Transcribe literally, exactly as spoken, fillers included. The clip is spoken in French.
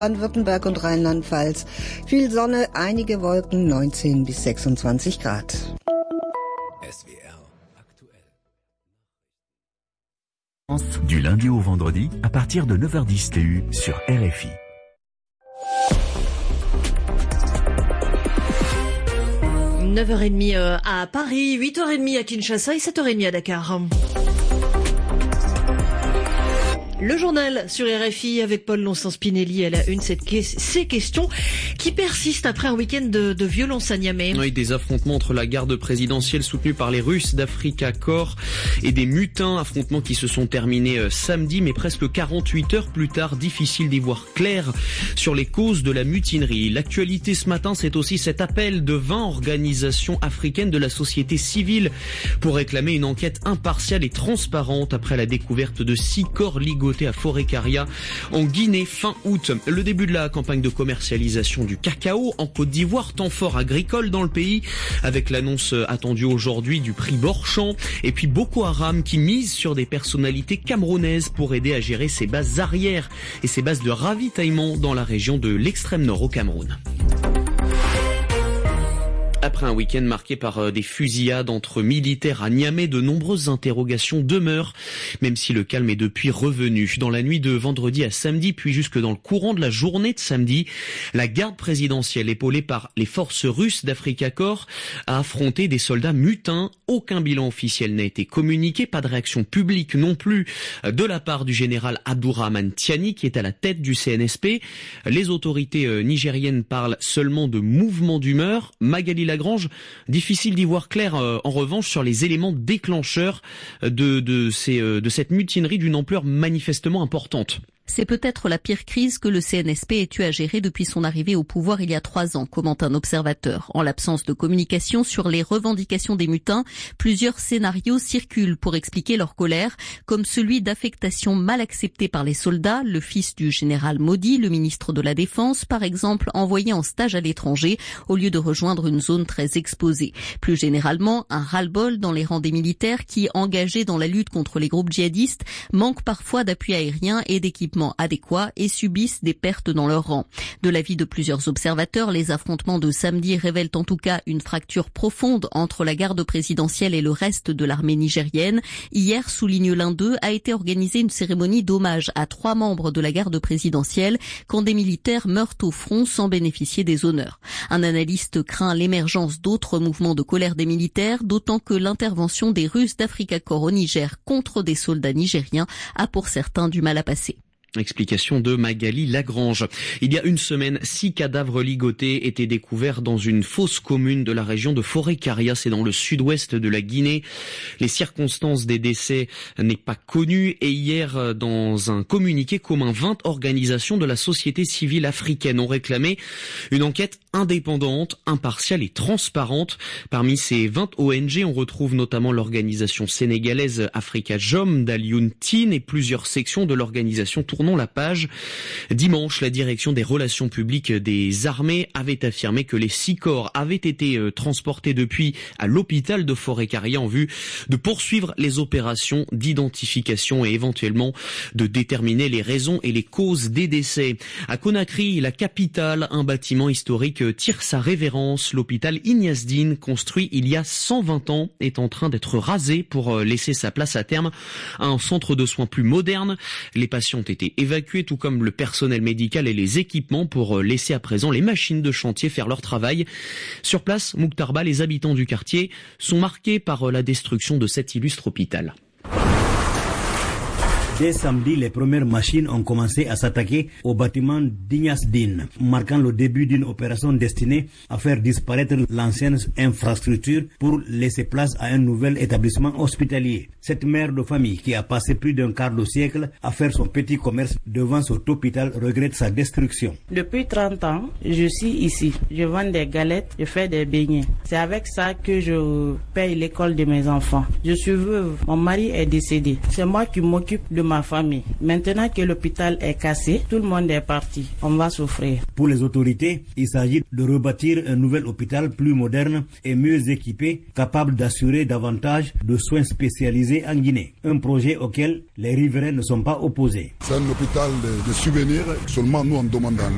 Baden-Württemberg und Rheinland-Pfalz. Viel Sonne, einige Wolken, neunzehn bis sechsundzwanzig Grad. S W R aktuell. Du lundi au vendredi, à partir de neuf heures dix T U sur R F I. neuf heures trente à Paris, huit heures trente à Kinshasa et sept heures trente à Dakar. Le journal sur R F I avec Paul Lonstin-Spinelli à la une, cette que- ces questions qui persistent après un week-end de, de violence à Niamey. Oui, des affrontements entre la garde présidentielle soutenue par les Russes d'Africa Corps et des mutins, affrontements qui se sont terminés euh, samedi, mais presque quarante-huit heures plus tard, difficile d'y voir clair sur les causes de la mutinerie. L'actualité ce matin, c'est aussi cet appel de vingt organisations africaines de la société civile pour réclamer une enquête impartiale et transparente après la découverte de six corps ligotés à Forêt-Caria en Guinée fin août. Le début de la campagne de commercialisation du cacao en Côte d'Ivoire, temps fort agricole dans le pays, avec l'annonce attendue aujourd'hui du prix Borchamp, et puis Boko Haram qui mise sur des personnalités camerounaises pour aider à gérer ses bases arrières et ses bases de ravitaillement dans la région de l'extrême nord au Cameroun. Après un week-end marqué par des fusillades entre militaires à Niamey, de nombreuses interrogations demeurent, même si le calme est depuis revenu. Dans la nuit de vendredi à samedi, puis jusque dans le courant de la journée de samedi, la garde présidentielle, épaulée par les forces russes d'Africa Corps, a affronté des soldats mutins. Aucun bilan officiel n'a été communiqué, pas de réaction publique non plus de la part du général Abdourahmane Tiani, qui est à la tête du C N S P. Les autorités nigériennes parlent seulement de mouvements d'humeur. Magali Lagrange, difficile d'y voir clair euh, en revanche sur les éléments déclencheurs de, de, ces, euh, de cette mutinerie d'une ampleur manifestement importante. C'est peut-être la pire crise que le C N S P ait eu à gérer depuis son arrivée au pouvoir il y a trois ans, commente un observateur. En l'absence de communication sur les revendications des mutins, plusieurs scénarios circulent pour expliquer leur colère, comme celui d'affectation mal acceptée par les soldats, le fils du général Modi, le ministre de la Défense, par exemple, envoyé en stage à l'étranger au lieu de rejoindre une zone très exposée. Plus généralement, un ras-le-bol dans les rangs des militaires qui, engagés dans la lutte contre les groupes djihadistes, manquent parfois d'appui aérien et d'équipements adéquats et subissent des pertes dans leur rang. De l'avis de plusieurs observateurs, les affrontements de samedi révèlent en tout cas une fracture profonde entre la garde présidentielle et le reste de l'armée nigérienne. Hier, souligne l'un d'eux, a été organisée une cérémonie d'hommage à trois membres de la garde présidentielle quand des militaires meurent au front sans bénéficier des honneurs. Un analyste craint l'émergence d'autres mouvements de colère des militaires, d'autant que l'intervention des Russes d'Africa Corps au Niger contre des soldats nigériens a pour certains du mal à passer. Explication de Magali Lagrange. Il y a une semaine, six cadavres ligotés étaient découverts dans une fosse commune de la région de Forêt-Caria, c'est dans le sud-ouest de la Guinée. Les circonstances des décès n'est pas connues et hier, dans un communiqué commun, vingt organisations de la société civile africaine ont réclamé une enquête indépendante, impartiale et transparente. Parmi ces vingt O N G, on retrouve notamment l'organisation sénégalaise Africa Jom d'Alioune Tine et plusieurs sections de l'organisation Tournons la page. Dimanche, la direction des relations publiques des armées avait affirmé que les six corps avaient été euh, transportés depuis à l'hôpital de Forêt-Caria en vue de poursuivre les opérations d'identification et éventuellement de déterminer les raisons et les causes des décès. À Conakry, la capitale, un bâtiment historique tire sa révérence. L'hôpital Ignace Dine, construit il y a cent vingt ans, est en train d'être rasé pour laisser sa place à terme à un centre de soins plus moderne. Les patients ont été évacués, tout comme le personnel médical et les équipements, pour laisser à présent les machines de chantier faire leur travail. Sur place, Mouktarba, les habitants du quartier sont marqués par la destruction de cet illustre hôpital. Dès samedi, les premières machines ont commencé à s'attaquer au bâtiment d'Ignace Dine, marquant le début d'une opération destinée à faire disparaître l'ancienne infrastructure pour laisser place à un nouvel établissement hospitalier. Cette mère de famille, qui a passé plus d'un quart de siècle à faire son petit commerce devant cet hôpital, regrette sa destruction. Depuis trente ans, je suis ici. Je vends des galettes, je fais des beignets. C'est avec ça que je paye l'école de mes enfants. Je suis veuve, mon mari est décédé. C'est moi qui m'occupe de ma famille. Maintenant que l'hôpital est cassé, tout le monde est parti. On va souffrir. Pour les autorités, il s'agit de rebâtir un nouvel hôpital plus moderne et mieux équipé, capable d'assurer davantage de soins spécialisés en Guinée. Un projet auquel les riverains ne sont pas opposés. C'est un hôpital de, de souvenirs. Seulement nous en demandons